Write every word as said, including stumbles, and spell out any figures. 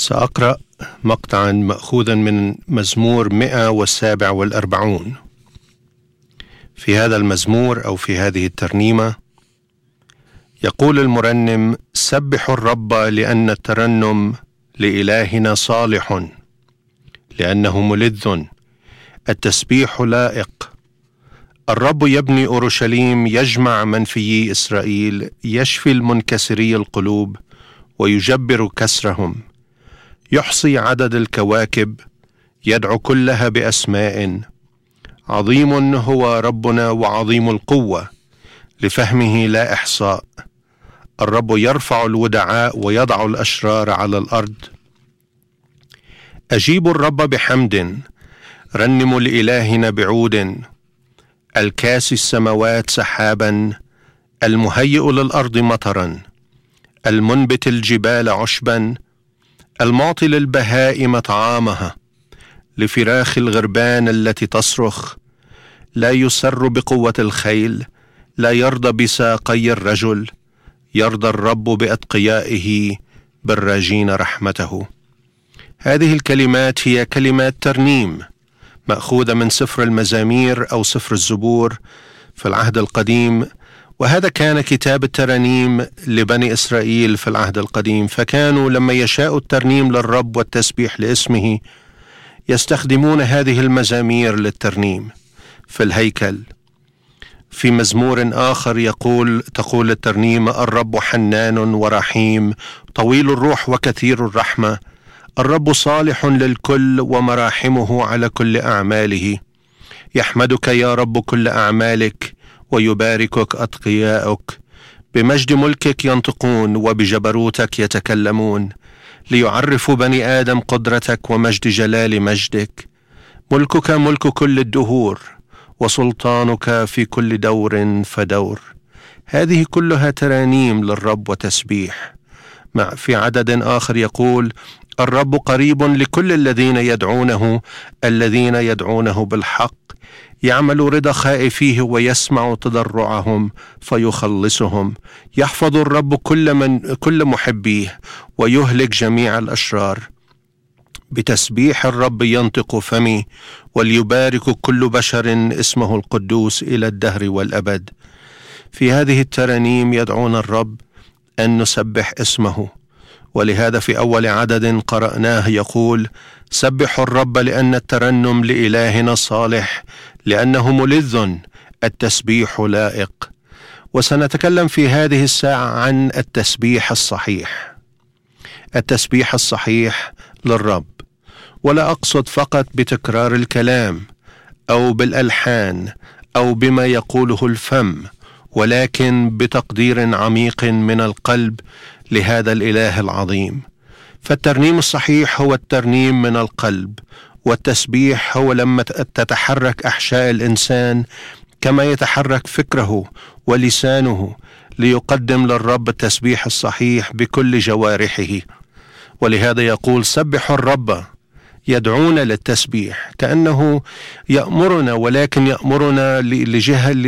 سأقرأ مقطعا مأخوذا من مزمور مئة والسابع والأربعون. في هذا المزمور أو في هذه الترنيمة يقول المرنم: سبحوا الرب لأن الترنم لإلهنا صالح، لأنه ملذ، التسبيح لائق. الرب يبني أورشليم، يجمع منفيي إسرائيل، يشفي المنكسري القلوب ويجبر كسرهم، يحصي عدد الكواكب، يدعو كلها بأسماء. عظيم هو ربنا وعظيم القوة، لفهمه لا إحصاء. الرب يرفع الودعاء ويضع الأشرار على الأرض. أجيبوا الرب بحمد، رنموا لإلهنا بعود. الكاسي السماوات سحابا، المهيئ للأرض مطرا، المنبت الجبال عشبا، المعطي للبهائم طعامها، لفراخ الغربان التي تصرخ. لا يسر بقوة الخيل، لا يرضى بساقي الرجل. يرضى الرب بأتقيائه، بالراجين رحمته. هذه الكلمات هي كلمات ترنيم مأخوذة من سفر المزامير أو سفر الزبور في العهد القديم، وهذا كان كتاب الترانيم لبني إسرائيل في العهد القديم. فكانوا لما يشاءوا الترنيم للرب والتسبيح لاسمه يستخدمون هذه المزامير للترنيم في الهيكل. في مزمور آخر يقول تقول الترنيمة: الرب حنان ورحيم، طويل الروح وكثير الرحمة. الرب صالح للكل، ومراحمه على كل أعماله. يحمدك يا رب كل أعمالك، ويباركك أتقياؤك. بمجد ملكك ينطقون، وبجبروتك يتكلمون، ليعرفوا بني آدم قدرتك ومجد جلال مجدك. ملكك ملك كل الدهور، وسلطانك في كل دور فدور. هذه كلها ترانيم للرب وتسبيح. مع في عدد آخر يقول: الرب قريب لكل الذين يدعونه، الذين يدعونه بالحق. يعمل رضا خائفيه، ويسمع تضرعهم فيخلصهم. يحفظ الرب كل من كل محبيه، ويهلك جميع الأشرار. بتسبيح الرب ينطق فمي، وليبارك كل بشر اسمه القدوس إلى الدهر والأبد. في هذه الترانيم يدعون الرب أن نسبح اسمه، ولهذا في أول عدد قرأناه يقول: سبحوا الرب لأن الترنم لإلهنا صالح، لأنه ملذ، التسبيح لائق. وسنتكلم في هذه الساعة عن التسبيح الصحيح. التسبيح الصحيح للرب، ولا أقصد فقط بتكرار الكلام أو بالألحان أو بما يقوله الفم، ولكن بتقدير عميق من القلب لهذا الإله العظيم. فالترنيم الصحيح هو الترنيم من القلب، والتسبيح هو لما تتحرك أحشاء الإنسان كما يتحرك فكره ولسانه ليقدم للرب التسبيح الصحيح بكل جوارحه. ولهذا يقول: سبحوا الرب. يدعونا للتسبيح كأنه يأمرنا، ولكن يأمرنا لجهة